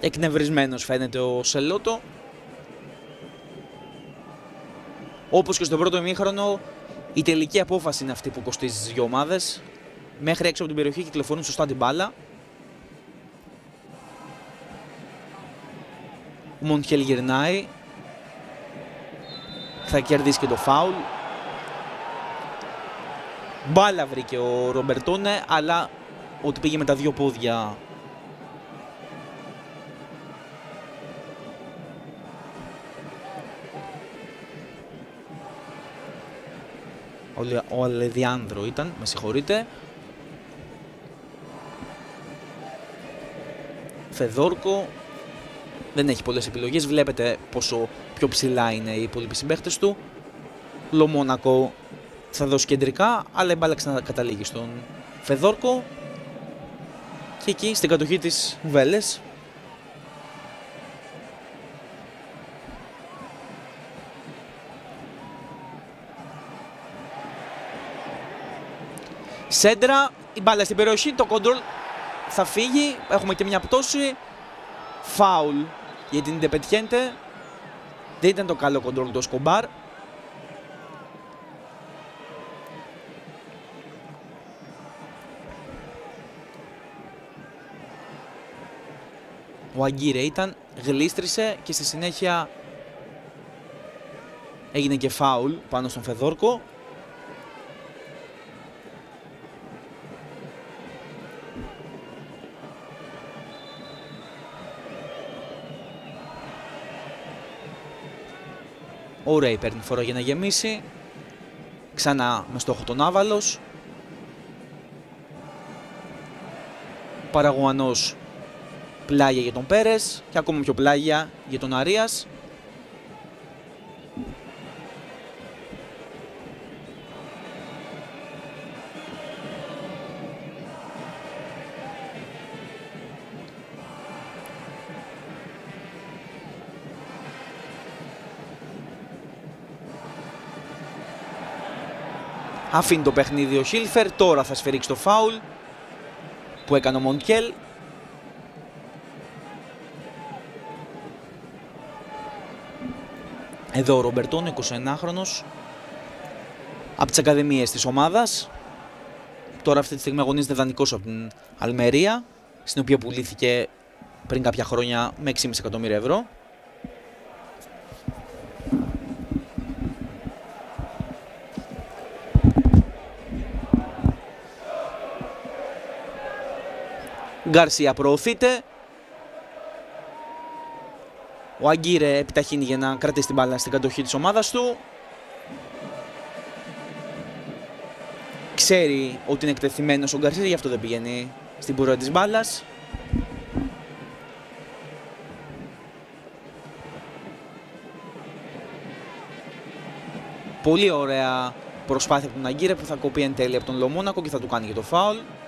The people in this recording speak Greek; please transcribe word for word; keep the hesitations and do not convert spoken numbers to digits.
Εκνευρισμένος φαίνεται ο Σελότο. Όπως και στον πρώτο ημίχρονο, η τελική απόφαση είναι αυτή που κοστίζει στις δύο ομάδες. Μέχρι έξω από την περιοχή κυκλοφορούν σωστά την μπάλα. Ο Μοντιέλ γυρνάει. Θα κερδίσει και το φάουλ. Μπάλα βρήκε ο Ρομπερτόνε, αλλά ότι πήγε με τα δύο πόδια ο Αλεδιάνδρο ήταν, με συγχωρείτε. Φεδόρκο δεν έχει πολλές επιλογές, βλέπετε πόσο πιο ψηλά είναι οι υπόλοιποι συμπαίχτες του. Λομόνακο θα δώσει κεντρικά, αλλά η μπάλα ξανακαταλήγει στον Φεδόρκο. Και εκεί στην κατοχή της Βέλες. Σέντρα, η μπάλα στην περιοχή, το κοντρόλ θα φύγει, έχουμε και μια πτώση. Φάουλ για την Ιντεπεντιέντε. Δεν ήταν το καλό κοντρόλ του Σκομπάρ. Ο Αγκύρε ήταν, γλίστρισε και στη συνέχεια έγινε και φάουλ πάνω στον Φεδόρκο. Ο Ρέι παίρνει φορά για να γεμίσει. Ξανά με στόχο τον Άβαλος. Παραγουανός πλάγια για τον Πέρες και ακόμα πιο πλάγια για τον Αρίας. Αφήνει το παιχνίδι ο Χίλφερ, τώρα θα σφυρίξει το φάουλ που έκανε ο Μοντιέλ. Εδώ ο Ρομπερτόν, εικοσιενάχρονος, από τις ακαδημίες της ομάδας. Τώρα αυτή τη στιγμή αγωνίζεται δανεικός από την Αλμερία, στην οποία πουλήθηκε πριν κάποια χρόνια με έξι κόμμα πέντε εκατομμύρια ευρώ. Γκαρσία προωθείται. Ο Αγκύρε επιταχύνει για να κρατήσει την μπάλα στην κατοχή της ομάδας του. Ξέρει ότι είναι εκτεθειμένος ο Γκαρσία, γι' αυτό δεν πηγαίνει στην πορεία της μπάλας. Πολύ ωραία προσπάθεια από τον Αγκύρε που θα κοπεί εν τέλει από τον Λομόνακο και θα του κάνει και το φάουλ.